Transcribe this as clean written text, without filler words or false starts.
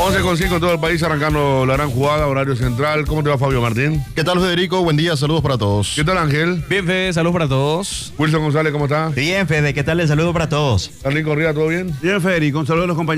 11:05 en todo el país, arrancando la gran jugada, horario central. ¿Cómo te va, Fabio Martín? ¿Qué tal, Federico? Buen día, saludos para todos. ¿Qué tal, Ángel? Bien, Fede, saludos para todos. Wilson González, ¿cómo está? Bien, Fede, ¿qué tal? El saludo para todos. Carlín Correa, ¿todo bien? Bien, Federico, un saludo a los compañeros.